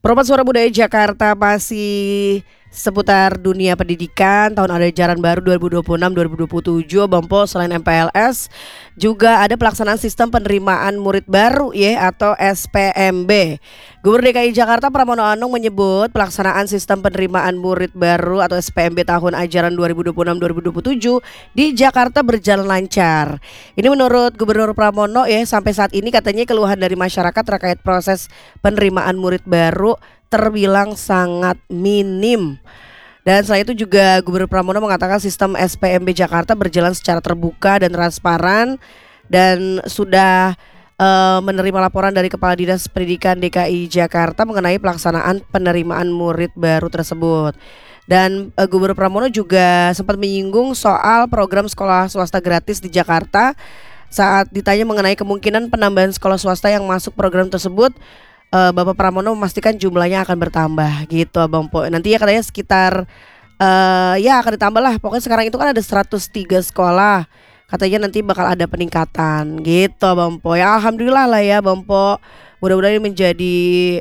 Peropat Suara Budaya Jakarta masih seputar dunia pendidikan tahun ajaran baru 2026-2027 Bampo. Selain MPLS juga ada pelaksanaan sistem penerimaan murid baru ya atau SPMB. Gubernur DKI Jakarta Pramono Anung menyebut pelaksanaan sistem penerimaan murid baru atau SPMB tahun ajaran 2026-2027 di Jakarta berjalan lancar. Ini menurut Gubernur Pramono ya, sampai saat ini katanya keluhan dari masyarakat terkait proses penerimaan murid baru terbilang sangat minim. Dan selain itu juga Gubernur Pramono mengatakan sistem SPMB Jakarta berjalan secara terbuka dan transparan dan sudah menerima laporan dari Kepala Dinas Pendidikan DKI Jakarta mengenai pelaksanaan penerimaan murid baru tersebut. Dan Gubernur Pramono juga sempat menyinggung soal program sekolah swasta gratis di Jakarta saat ditanya mengenai kemungkinan penambahan sekolah swasta yang masuk program tersebut. Bapak Pramono memastikan jumlahnya akan bertambah gitu Abang Po. Nanti ya katanya sekitar ya akan ditambah lah. Pokoknya sekarang itu kan ada 103 sekolah. Katanya nanti bakal ada peningkatan gitu Abang Po. Ya alhamdulillah lah ya Bang Po. Mudah-mudahan ini menjadi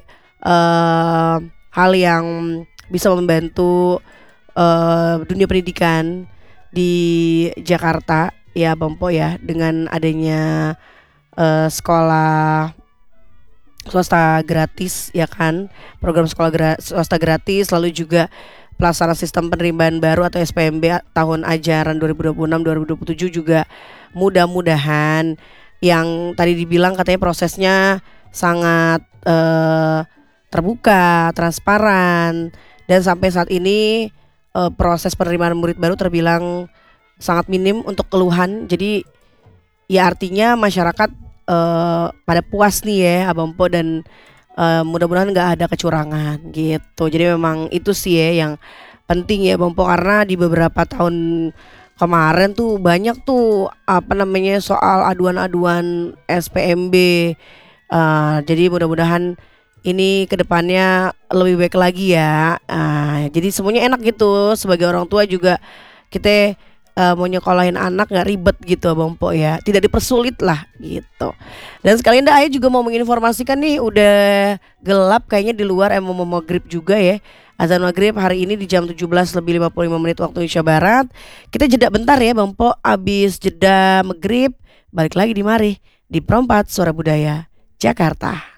hal yang bisa membantu dunia pendidikan di Jakarta ya Bang Po ya, dengan adanya sekolah swasta gratis ya kan, program sekolah swasta gratis, lalu juga pelaksanaan sistem penerimaan baru atau SPMB tahun ajaran 2026-2027 juga mudah-mudahan yang tadi dibilang katanya prosesnya sangat terbuka, transparan, dan sampai saat ini proses penerimaan murid baru terbilang sangat minim untuk keluhan. Jadi ya artinya masyarakat pada puas nih ya Abang Po, dan mudah-mudahan nggak ada kecurangan gitu. Jadi memang itu sih ya yang penting ya Bang Po, karena di beberapa tahun kemarin tuh banyak tuh soal aduan-aduan SPMB. Jadi mudah-mudahan ini kedepannya lebih baik lagi ya. Jadi semuanya enak gitu, sebagai orang tua juga kita mau nyekolahin anak nggak ribet gitu Bang Po ya, tidak dipersulit lah gitu. Dan sekalian Ayah juga mau menginformasikan nih, udah gelap kayaknya di luar, mau maghrib juga ya. Azan maghrib hari ini di jam 17:55 waktu Indonesia Barat. Kita jeda bentar ya Bang Po, abis jeda maghrib balik lagi di mari di Perompat Suara Budaya Jakarta.